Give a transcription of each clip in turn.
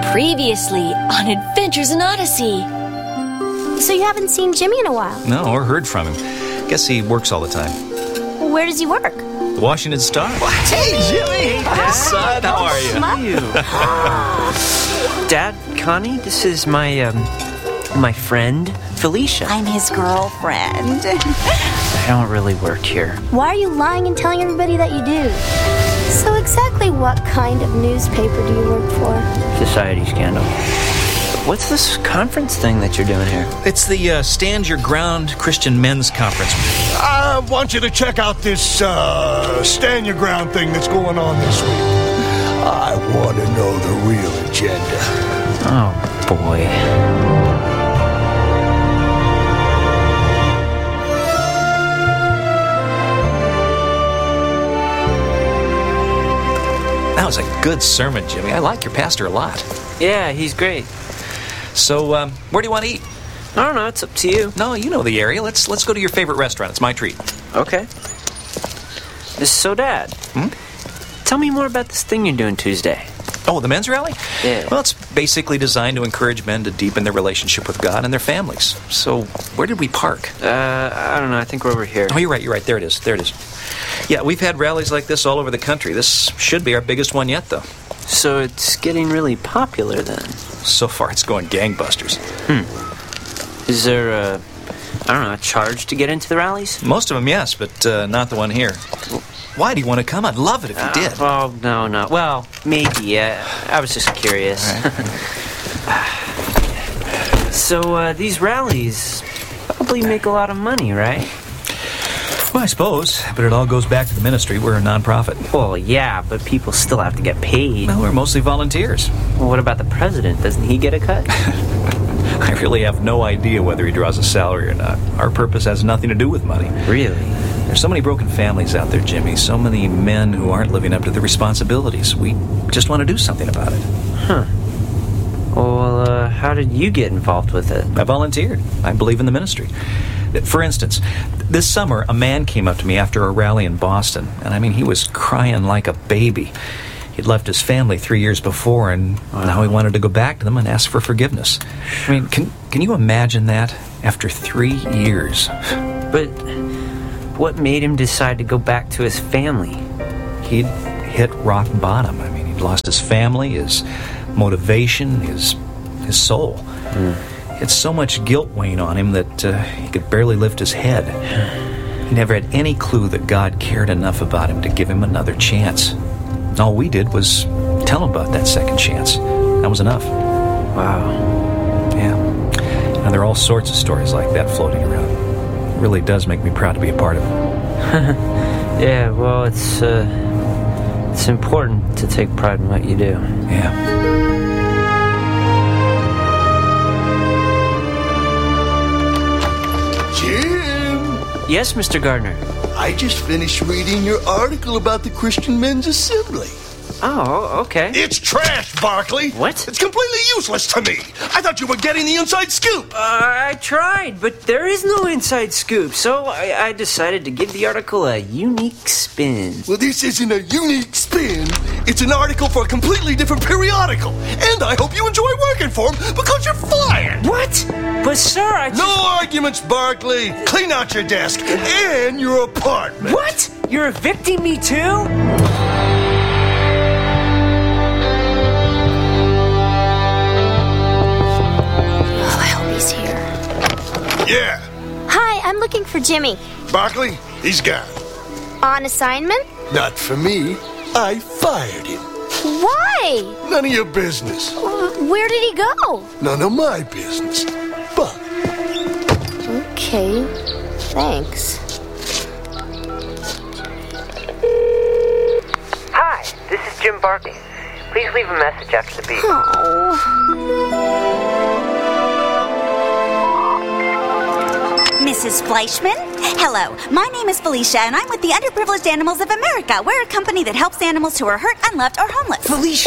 Previously on Adventures in Odyssey. So you haven't seen Jimmy in a while? No, or heard from him. Guess he works all the time. Well, where does he work? The Washington Star. Hey, Jimmy! Hey, son, how are you? Dad, Connie, this is my friend, Felicia. I'm his girlfriend. I don't really work here. Why are you lying and telling everybody that you do? So exactly what kind of newspaper do you work for? Society Scandal. What's this conference thing that you're doing here? It's the Stand Your Ground Christian Men's Conference. I want you to check out this Stand Your Ground thing that's going on this week. I want to know the real agenda. Oh, boy. That was a good sermon, Jimmy. I like your pastor a lot. Yeah, he's great. So, where do you want to eat? I don't know, it's up to you. No, you know the area. Let's go to your favorite restaurant. It's my treat. Okay. So, Dad, tell me more about this thing you're doing Tuesday. Oh, the men's rally? Yeah. Well, it's basically designed to encourage men to deepen their relationship with God and their families. So, where did we park? I don't know, I think we're over here. Oh, you're right. There it is. Yeah, we've had rallies like this all over the country. This should be our biggest one yet, though. So it's getting really popular then? So far, it's going gangbusters. Is there a charge to get into the rallies? Most of them, yes, but not the one here. Why do you want to come? I'd love it if you did. Oh, no. Well, maybe. I was just curious. Right. So, these rallies probably make a lot of money, right? Well, I suppose, but it all goes back to the ministry. We're a nonprofit. Well, yeah, but people still have to get paid. Well, we're mostly volunteers. Well, what about the president? Doesn't he get a cut? I really have no idea whether he draws a salary or not. Our purpose has nothing to do with money. Really? There's so many broken families out there, Jimmy. So many men who aren't living up to their responsibilities. We just want to do something about it. Huh. Well, how did you get involved with it? I volunteered. I believe in the ministry. For instance, this summer, a man came up to me after a rally in Boston, and I mean, he was crying like a baby. He'd left his family 3 years before, and now he wanted to go back to them and ask for forgiveness. I mean, can you imagine that? After 3 years. But what made him decide to go back to his family? He'd hit rock bottom. I mean, he'd lost his family, his motivation, his soul. He had so much guilt weighing on him that he could barely lift his head. He never had any clue that God cared enough about him to give him another chance. All we did was tell him about that second chance. That was enough. Wow. Yeah. And there are all sorts of stories like that floating around. It really does make me proud to be a part of it. Yeah, well, it's important to take pride in what you do. Yeah. Yes, Mr. Gardner. I just finished reading your article about the Christian Men's Assembly. Oh, okay. It's trash, Barkley. What? It's completely useless to me. I thought you were getting the inside scoop. I tried, but there is no inside scoop, so I decided to give the article a unique spin. Well, this isn't a unique spin. It's an article for a completely different periodical. And I hope you enjoy working for them because you're fired. What? But, sir, No arguments, Barkley. Clean out your desk and your apartment. What? You're evicting me, too? Yeah. Hi, I'm looking for Jimmy. Barkley, he's gone. On assignment? Not for me. I fired him. Why? None of your business. Where did he go? None of my business. But Okay, thanks. Hi, this is Jim Barkley. Please leave a message after the beep. Oh. Mrs. Fleischman? Hello, my name is Felicia, and I'm with the Underprivileged Animals of America. We're a company that helps animals who are hurt, unloved, or homeless. Felicia,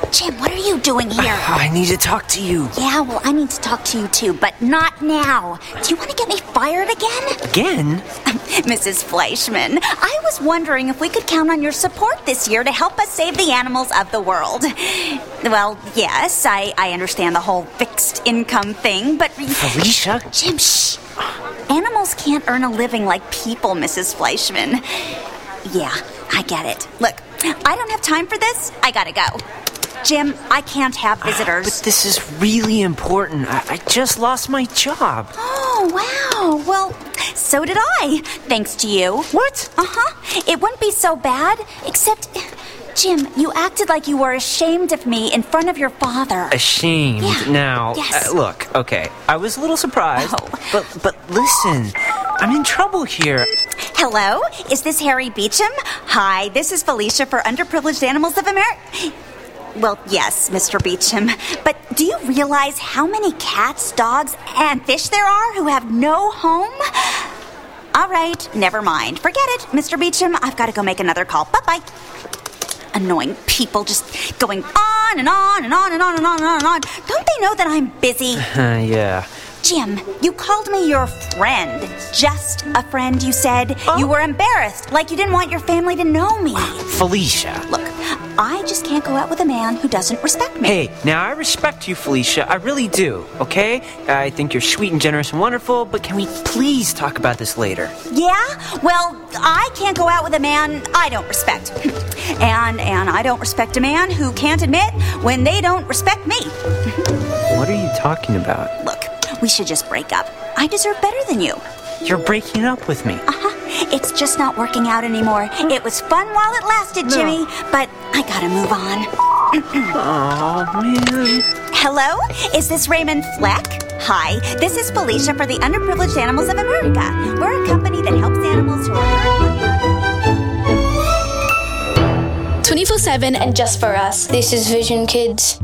Jim, what are you doing here? I need to talk to you. Yeah, well, I need to talk to you too, but not now. Do you want to get me fired again? Again? Mrs. Fleischman, I was wondering if we could count on your support this year to help us save the animals of the world. Well, yes, I understand the whole fixed income thing, but... Felicia? Jim, shh. Animals can't earn a living like people, Mrs. Fleischman. Yeah, I get it. Look, I don't have time for this. I gotta go. Jim, I can't have visitors. But this is really important. I just lost my job. Oh, wow. Well, so did I, thanks to you. What? Uh-huh. It wouldn't be so bad, except... Jim, you acted like you were ashamed of me in front of your father. Ashamed? Yeah. Now, Yes. look, okay, I was a little surprised, Oh. but listen, I'm in trouble here. Hello? Is this Harry Beecham? Hi, this is Felicia for Underprivileged Animals of America. Well, yes, Mr. Beecham. But do you realize how many cats, dogs, and fish there are who have no home? All right, never mind. Forget it, Mr. Beecham. I've got to go make another call. Bye-bye. Annoying people just going on and on and on and on and on and on and on. Don't they know that I'm busy? Yeah. Jim, you called me your friend. Just a friend, you said. Oh. You were embarrassed, like you didn't want your family to know me. Felicia. Look, I just can't go out with a man who doesn't respect me. Hey, now I respect you, Felicia. I really do, okay? I think you're sweet and generous and wonderful, but can we please talk about this later? Yeah? Well, I can't go out with a man I don't respect. And I don't respect a man who can't admit when they don't respect me. What are you talking about? Look, we should just break up. I deserve better than you. You're breaking up with me. Uh-huh. It's just not working out anymore. It was fun while it lasted, Jimmy, but I gotta move on. Oh, man. Hello? Is this Raymond Fleck? Hi, this is Felicia for the Underprivileged Animals of America. We're a company that helps animals who are... 24/7 and just for us. This is Vision Kids.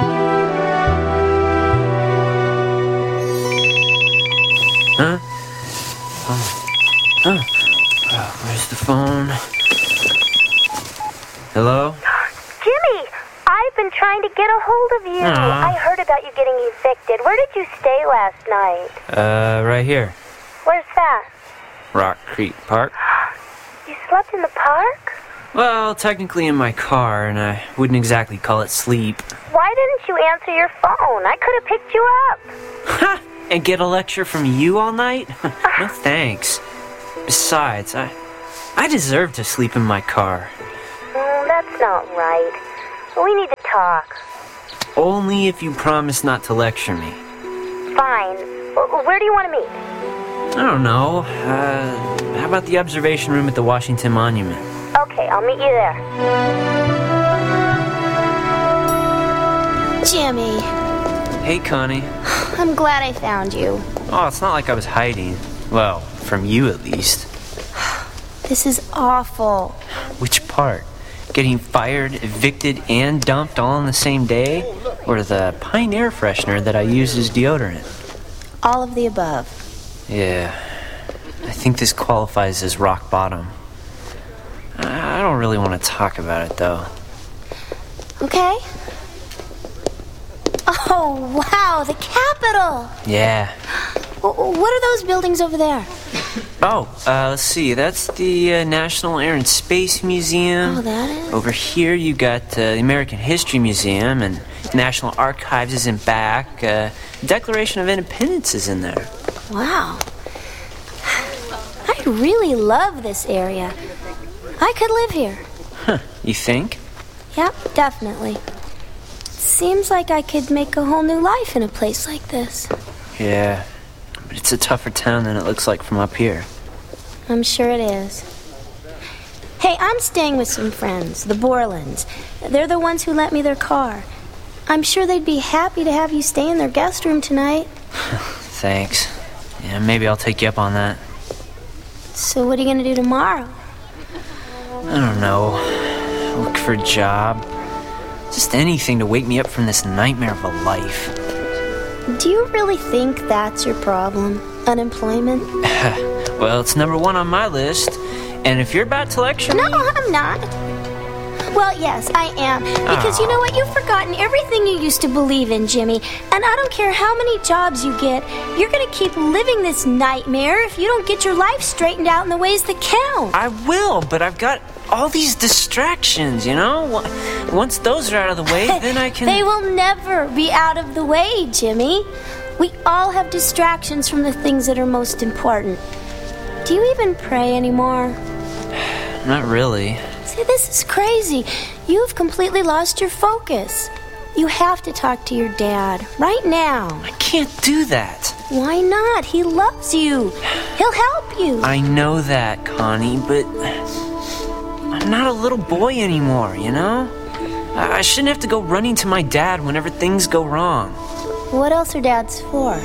Huh? Where's the phone? Hello? Jimmy, I've been trying to get a hold of you. I heard about you getting evicted. Where did you stay last night? Right here. Where's that? Rock Creek Park. You slept in the park? Well, technically in my car, and I wouldn't exactly call it sleep. Why didn't you answer your phone? I could have picked you up. Ha! And get a lecture from you all night? No thanks. Besides, I deserve to sleep in my car. That's not right. We need to talk. Only if you promise not to lecture me. Fine. Where do you want to meet? I don't know. How about the observation room at the Washington Monument? Okay, I'll meet you there. Jimmy, Hey, Connie. I'm glad I found you. Oh, it's not like I was hiding. Well, from you at least. This is awful. Which part? Getting fired, evicted, and dumped all on the same day? Or the Pine air freshener that I use as deodorant? All of the above. Yeah. I think this qualifies as rock bottom. I don't really want to talk about it, though. Okay? Oh, wow, the Capitol! Yeah. What are those buildings over there? Oh, let's see. That's the National Air and Space Museum. Oh, that is? Over here, you got the American History Museum, and National Archives is in back. Declaration of Independence is in there. Wow. I really love this area. I could live here. Huh, you think? Yep, definitely. Seems like I could make a whole new life in a place like this. Yeah, but it's a tougher town than it looks like from up here. I'm sure it is. Hey, I'm staying with some friends, the Borlands. They're the ones who lent me their car. I'm sure they'd be happy to have you stay in their guest room tonight. Thanks. Yeah, maybe I'll take you up on that. So what are you going to do tomorrow? I don't know. Look for a job. Just anything to wake me up from this nightmare of a life. Do you really think that's your problem? Unemployment? Well, it's number one on my list. And if you're about to lecture me... No, I'm not. Well, yes, I am. Because you know what? You've forgotten everything you used to believe in, Jimmy. And I don't care how many jobs you get, you're going to keep living this nightmare if you don't get your life straightened out in the ways that count. I will, but I've got all these distractions, you know? Once those are out of the way, then I can... They will never be out of the way, Jimmy. We all have distractions from the things that are most important. Do you even pray anymore? Not really. See, this is crazy. You've completely lost your focus. You have to talk to your dad right now. I can't do that. Why not? He loves you. He'll help you. I know that, Connie, but I'm not a little boy anymore, you know? I shouldn't have to go running to my dad whenever things go wrong. What else are dads for?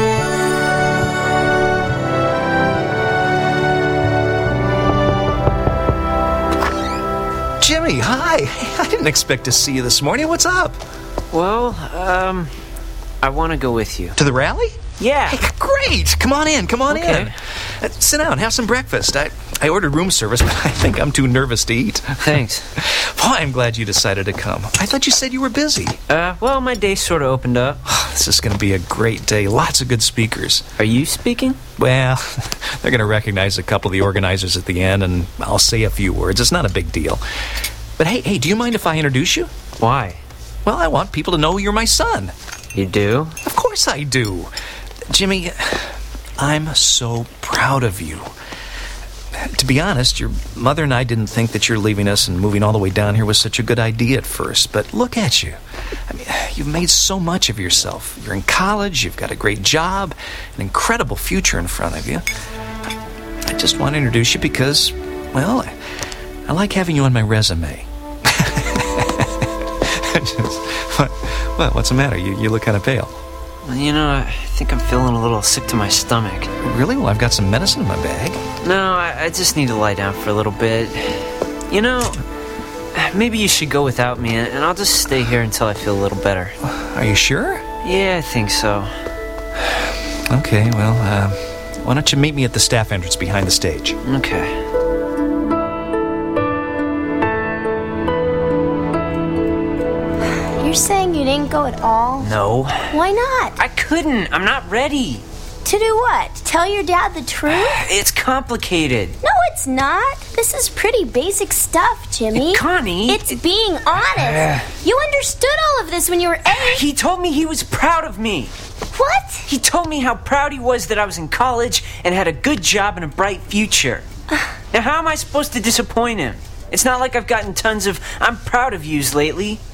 Jimmy, hi. I didn't expect to see you this morning. What's up? Well, I want to go with you. To the rally? Yeah. Hey, great. Come on in. Okay. Sit down. Have some breakfast. I ordered room service, but I think I'm too nervous to eat. Thanks. Boy, I'm glad you decided to come. I thought you said you were busy. Well, my day sort of opened up. This is going to be a great day. Lots of good speakers. Are you speaking? Well, they're going to recognize a couple of the organizers at the end, and I'll say a few words. It's not a big deal. But hey, do you mind if I introduce you? Why? Well, I want people to know you're my son. You do? Of course I do. Jimmy, I'm so proud of you. To be honest, your mother and I didn't think that you're leaving us and moving all the way down here was such a good idea at first. But look at you. I mean, you've made so much of yourself. You're in college, you've got a great job, an incredible future in front of you. I just want to introduce you because, well, I like having you on my resume. What's the matter? You look kind of pale. Well, you know, I think I'm feeling a little sick to my stomach. Really? Well, I've got some medicine in my bag. No, I just need to lie down for a little bit. You know, maybe you should go without me, and I'll just stay here until I feel a little better. Are you sure? Yeah, I think so. Okay, well, why don't you meet me at the staff entrance behind the stage? Okay. You're saying you didn't go at all? No. Why not? I couldn't. I'm not ready. To do what? Tell your dad the truth? It's complicated. No, it's not. This is pretty basic stuff, Jimmy. Connie. It's being honest. You understood all of this when you were 8. He told me he was proud of me. What? He told me how proud he was that I was in college and had a good job and a bright future. Now, how am I supposed to disappoint him? It's not like I've gotten tons of "I'm proud of yous" lately.